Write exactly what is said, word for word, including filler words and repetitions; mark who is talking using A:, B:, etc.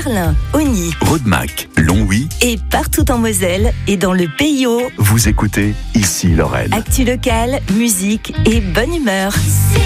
A: Parlin, Ogny,
B: Rodemack, Longwy
A: et partout en Moselle et dans le Pays Haut.
B: Vous écoutez Ici Lorraine.
A: Actu locale, musique et bonne humeur.